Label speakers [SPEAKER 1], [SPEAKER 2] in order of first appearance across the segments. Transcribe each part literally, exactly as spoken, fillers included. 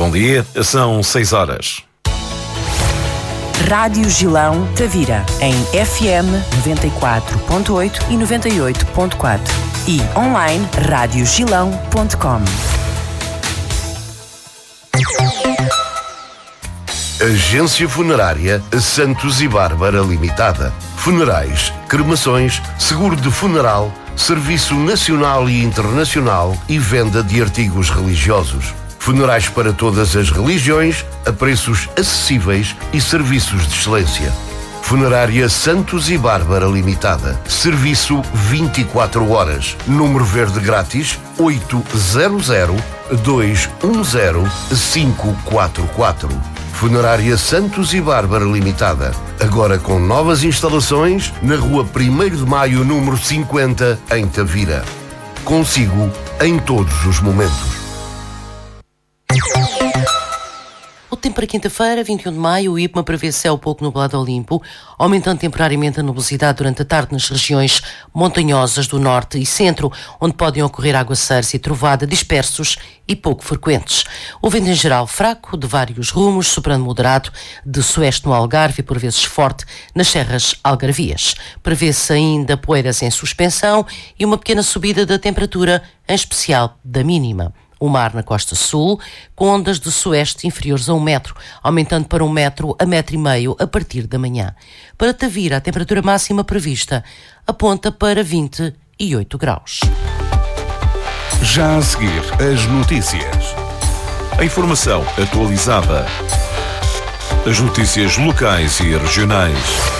[SPEAKER 1] Bom dia, são seis horas.
[SPEAKER 2] Rádio Gilão Tavira, em F M noventa e quatro ponto oito e noventa e oito ponto quatro e online rádio gilão ponto com.
[SPEAKER 3] Agência Funerária Santos e Bárbara Limitada. Funerais, cremações, seguro de funeral, serviço nacional e internacional e venda de artigos religiosos. Funerais para todas as religiões, a preços acessíveis e serviços de excelência. Funerária Santos e Bárbara Limitada. Serviço vinte e quatro horas. Número verde grátis oito zero zero, dois um zero, cinco quatro quatro. Funerária Santos e Bárbara Limitada. Agora com novas instalações na rua primeiro de maio, número cinquenta, em Tavira. Consigo em todos os momentos.
[SPEAKER 4] O tempo para quinta-feira, vinte e um de maio, o I P M A prevê céu pouco nublado ao limpo, aumentando temporariamente a nubosidade durante a tarde nas regiões montanhosas do norte e centro, onde podem ocorrer aguaceiros e trovada dispersos e pouco frequentes. O vento em geral fraco, de vários rumos, soprando moderado, de sueste no Algarve e por vezes forte nas serras algarvias. Prevê-se ainda poeiras em suspensão e uma pequena subida da temperatura, em especial da mínima. O mar na costa sul, com ondas de sueste inferiores a um metro, aumentando para um metro a metro e meio a partir da manhã. Para Tavira, a temperatura máxima prevista aponta para vinte e oito graus.
[SPEAKER 1] Já a seguir, as notícias. A informação atualizada. As notícias locais e regionais.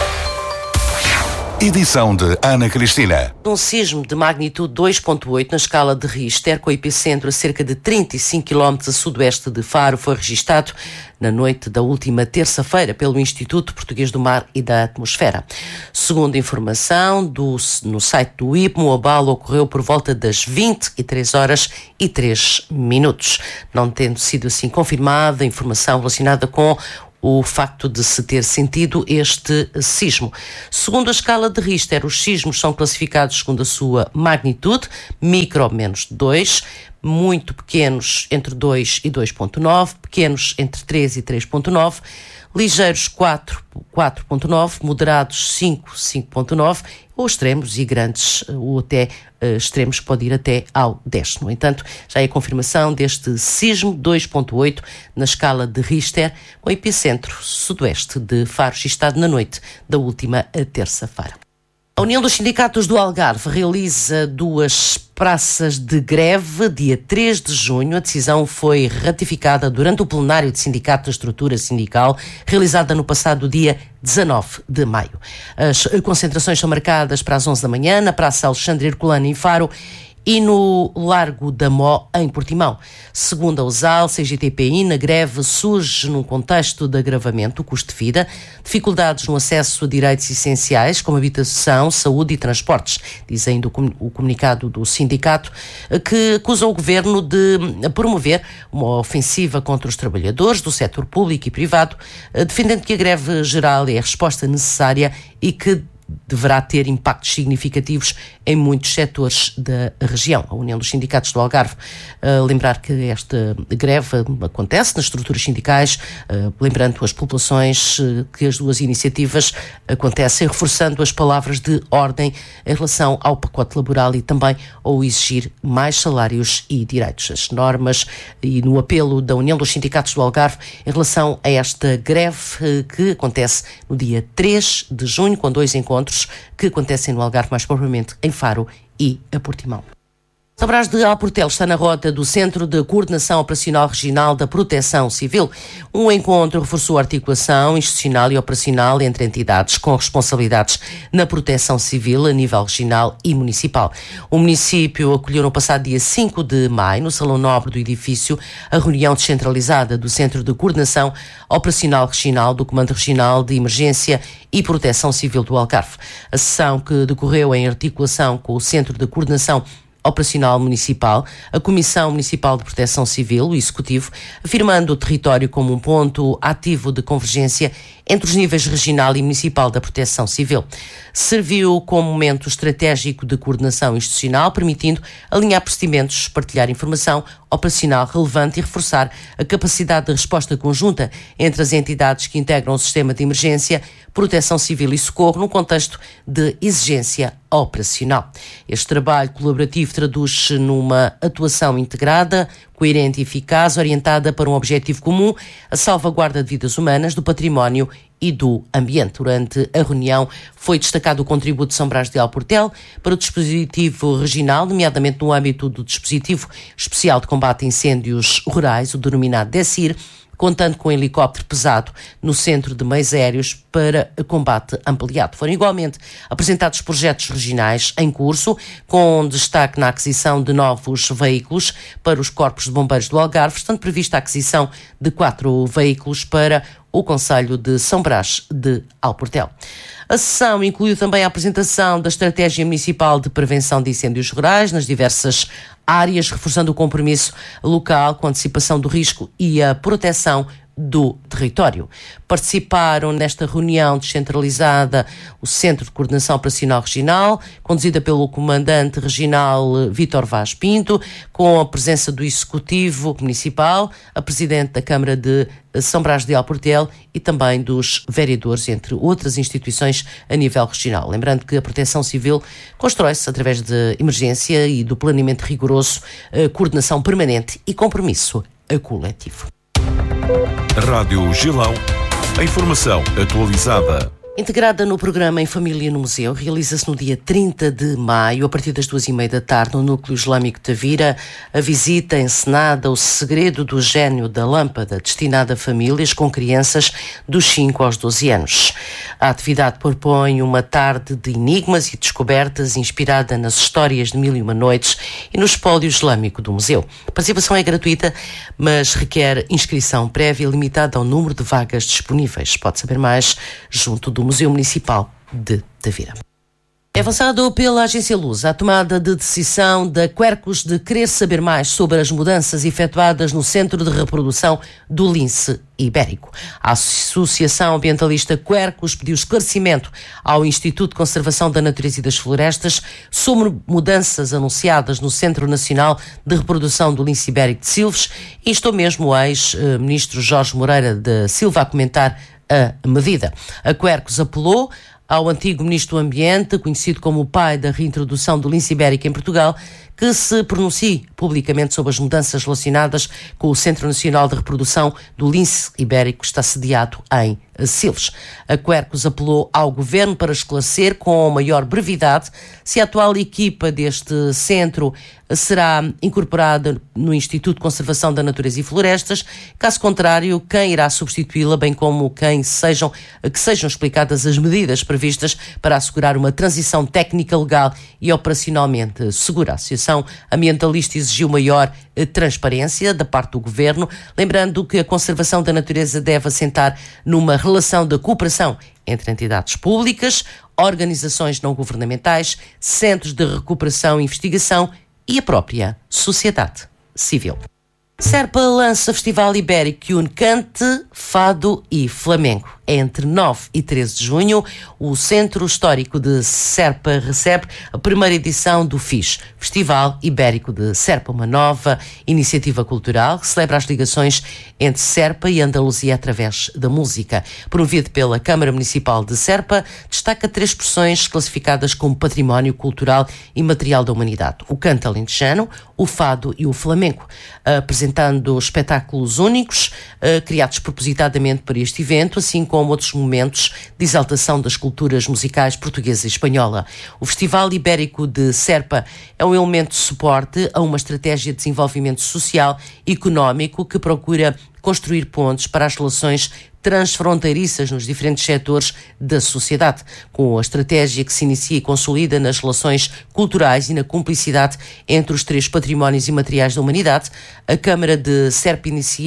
[SPEAKER 1] Edição de Ana Cristina.
[SPEAKER 4] Um sismo de magnitude dois ponto oito na escala de Richter, com o epicentro a cerca de trinta e cinco quilómetros a sudoeste de Faro, foi registado na noite da última terça-feira pelo Instituto Português do Mar e da Atmosfera. Segundo informação do, no site do I P M A, o abalo ocorreu por volta das vinte e três horas e três minutos, não tendo sido assim confirmada a informação relacionada com o facto de se ter sentido este sismo. Segundo a escala de Richter, os sismos são classificados segundo a sua magnitude, micro menos dois, muito pequenos entre dois e dois ponto nove, pequenos entre três e três ponto nove, ligeiros quatro, quatro ponto nove, moderados cinco, cinco ponto nove, ou extremos e grandes, ou até uh, extremos que pode ir até ao dez. No entanto, já é a confirmação deste sismo dois ponto oito na escala de Richter, com epicentro sudoeste de Faro, registado na noite da última terça-feira. A União dos Sindicatos do Algarve realiza duas praças de greve dia três de junho. A decisão foi ratificada durante o plenário de sindicato da estrutura sindical, realizada no passado dia dezanove de maio. As concentrações são marcadas para as onze da manhã na Praça Alexandre Herculano em Faro e no Largo da Mó, em Portimão. Segundo a U S A L, C G T P I, a greve surge num contexto de agravamento do custo de vida, dificuldades no acesso a direitos essenciais como habitação, saúde e transportes, diz ainda o comunicado do sindicato, que acusa o governo de promover uma ofensiva contra os trabalhadores do setor público e privado, defendendo que a greve geral é a resposta necessária e que deverá ter impactos significativos em muitos setores da região. A União dos Sindicatos do Algarve, uh, lembrar que esta greve acontece nas estruturas sindicais, uh, lembrando as populações uh, que as duas iniciativas acontecem, reforçando as palavras de ordem em relação ao pacote laboral e também ao exigir mais salários e direitos. As normas e no apelo da União dos Sindicatos do Algarve em relação a esta greve uh, que acontece no dia três de junho, com dois encontros que acontecem no Algarve, mais propriamente em Faro e a Portimão. São Brás de Alportel está na rota do Centro de Coordenação Operacional Regional da Proteção Civil. Um encontro reforçou a articulação institucional e operacional entre entidades com responsabilidades na proteção civil a nível regional e municipal. O município acolheu no passado dia cinco de maio, no Salão Nobre do edifício, a reunião descentralizada do Centro de Coordenação Operacional Regional do Comando Regional de Emergência e Proteção Civil do Algarve. A sessão, que decorreu em articulação com o Centro de Coordenação Operacional Municipal, a Comissão Municipal de Proteção Civil, o Executivo, afirmando o território como um ponto ativo de convergência entre os níveis regional e municipal da Proteção Civil. Serviu como momento estratégico de coordenação institucional, permitindo alinhar procedimentos, partilhar informação operacional relevante e reforçar a capacidade de resposta conjunta entre as entidades que integram o sistema de emergência, proteção civil e socorro no contexto de exigência operacional. Este trabalho colaborativo traduz-se numa atuação integrada, coerente e eficaz, orientada para um objetivo comum, a salvaguarda de vidas humanas, do património e do ambiente. Durante a reunião foi destacado o contributo de São Brás de Alportel para o dispositivo regional, nomeadamente no âmbito do dispositivo especial de combate a incêndios rurais, o denominado DECIR, contando com um helicóptero pesado no Centro de Meios Aéreos para combate ampliado. Foram igualmente apresentados projetos regionais em curso, com destaque na aquisição de novos veículos para os corpos de bombeiros do Algarve, estando prevista a aquisição de quatro veículos para o concelho de São Brás de Alportel. A sessão incluiu também a apresentação da Estratégia Municipal de Prevenção de Incêndios Rurais nas diversas áreas, reforçando o compromisso local com a antecipação do risco e a proteção do território. Participaram nesta reunião descentralizada o Centro de Coordenação Operacional Regional, conduzida pelo Comandante Regional Vítor Vaz Pinto, com a presença do Executivo Municipal, a Presidente da Câmara de São Brás de Alportel e também dos vereadores, entre outras instituições a nível regional. Lembrando que a Proteção Civil constrói-se através de emergência e do planeamento rigoroso, coordenação permanente e compromisso coletivo.
[SPEAKER 1] Rádio Gilão, a informação atualizada.
[SPEAKER 4] Integrada no programa Em Família no Museu, realiza-se no dia trinta de maio, a partir das duas e meia da tarde, no Núcleo Islâmico de Tavira, a visita encenada O Segredo do Gênio da Lâmpada, destinada a famílias com crianças dos cinco aos doze anos. A atividade propõe uma tarde de enigmas e descobertas inspirada nas histórias de Mil e Uma Noites e no espólio islâmico do museu. A participação é gratuita, mas requer inscrição prévia limitada ao número de vagas disponíveis. Pode saber mais junto do Museu Municipal de Tavira. É avançado pela Agência Luz a tomada de decisão da Quercus de querer saber mais sobre as mudanças efetuadas no Centro de Reprodução do Lince Ibérico. A Associação Ambientalista Quercus pediu esclarecimento ao Instituto de Conservação da Natureza e das Florestas sobre mudanças anunciadas no Centro Nacional de Reprodução do Lince Ibérico de Silves e estou mesmo o ex-ministro Jorge Moreira da Silva a comentar a medida. A Quercus apelou ao antigo Ministro do Ambiente, conhecido como o pai da reintrodução do lince ibérico em Portugal, que se pronuncie publicamente sobre as mudanças relacionadas com o Centro Nacional de Reprodução do Lince Ibérico, que está sediado em Silves. A Quercus apelou ao Governo para esclarecer com maior brevidade se a atual equipa deste centro será incorporada no Instituto de Conservação da Natureza e Florestas. Caso contrário, quem irá substituí-la, bem como quem sejam, que sejam explicadas as medidas previstas para assegurar uma transição técnica, legal e operacionalmente segura. A Associação Ambientalista exigiu maior transparência da parte do Governo, lembrando que a conservação da natureza deve assentar numa relação de cooperação entre entidades públicas, organizações não governamentais, centros de recuperação e investigação e a própria sociedade civil. Serpa lança Festival Ibérico que une cante, fado e flamenco. Entre nove e treze de junho, o Centro Histórico de Serpa recebe a primeira edição do F I S, Festival Ibérico de Serpa, uma nova iniciativa cultural que celebra as ligações entre Serpa e Andaluzia através da música. Promovido pela Câmara Municipal de Serpa, destaca três expressões classificadas como património cultural e material da humanidade: o canto alentejano, o fado e o flamenco, apresentando espetáculos únicos, criados propositadamente para este evento, assim como como outros momentos de exaltação das culturas musicais portuguesa e espanhola. O Festival Ibérico de Serpa é um elemento de suporte a uma estratégia de desenvolvimento social e económico que procura construir pontes para as relações transfronteiriças nos diferentes setores da sociedade, com a estratégia que se inicia e consolida nas relações culturais e na cumplicidade entre os três patrimónios imateriais da humanidade. A Câmara de Serpa inicia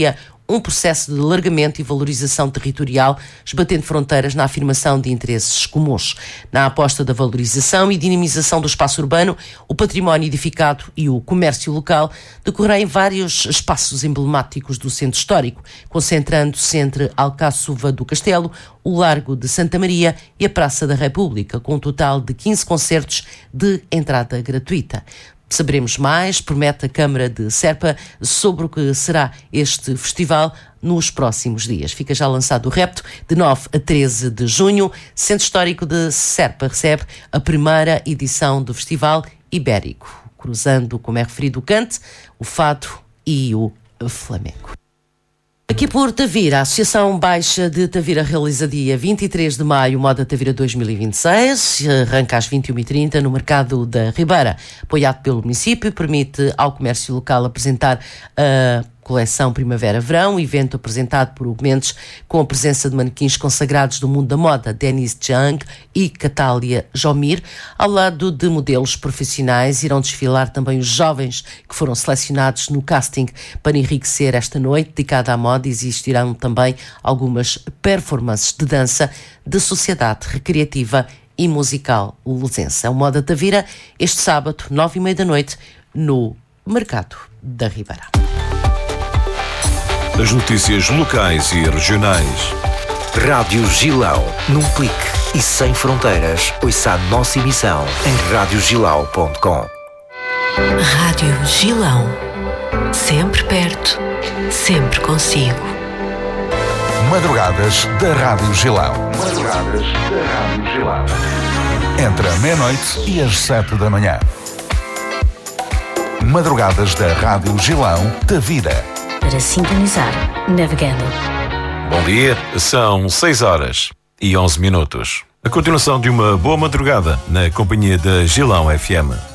[SPEAKER 4] um processo de alargamento e valorização territorial, esbatendo fronteiras na afirmação de interesses comuns. Na aposta da valorização e dinamização do espaço urbano, o património edificado e o comércio local decorrem vários espaços emblemáticos do centro histórico, concentrando-se entre Alcáçova do Castelo, o Largo de Santa Maria e a Praça da República, com um total de quinze concertos de entrada gratuita. Saberemos mais, promete a Câmara de Serpa, sobre o que será este festival nos próximos dias. Fica já lançado o repto. De nove a treze de junho, Centro Histórico de Serpa recebe a primeira edição do Festival Ibérico, cruzando, como é referido, o cante, o fado e o flamenco. Aqui por Tavira, a Associação Baixa de Tavira realiza dia vinte e três de maio Moda Tavira dois mil e vinte e seis, arranca às vinte e uma e trinta no Mercado da Ribeira. Apoiado pelo município, permite ao comércio local apresentar a coleção Primavera-Verão, evento apresentado por Mendes com a presença de manequins consagrados do mundo da moda, Denise Jung e Catália Jomir. Ao lado de modelos profissionais, irão desfilar também os jovens que foram selecionados no casting para enriquecer esta noite dedicada à moda. Existirão também algumas performances de dança, de sociedade recreativa e musical lusense. A Moda Tavira, este sábado, nove e meia da noite, no Mercado da Ribeira.
[SPEAKER 1] As notícias locais e regionais.
[SPEAKER 5] Rádio Gilão. Num clique e sem fronteiras, ouça a nossa emissão em rádio gilau ponto com.
[SPEAKER 6] Rádio Gilão. Sempre perto, sempre consigo.
[SPEAKER 7] Madrugadas da Rádio Gilão. Madrugadas da Rádio Gilão. Entre a meia-noite e as sete da manhã. Madrugadas da Rádio Gilão, Tavira.
[SPEAKER 8] Para sintonizar, navegando.
[SPEAKER 1] Bom dia, são seis horas e onze minutos. A continuação de uma boa madrugada na companhia da Gilão F M.